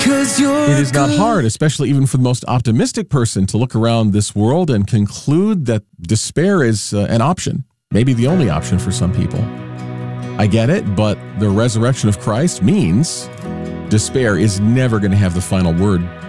It is not hard, especially even for the most optimistic person, to look around this world and conclude that despair is an option, maybe the only option for some people. I get it, but the resurrection of Christ means despair is never going to have the final word.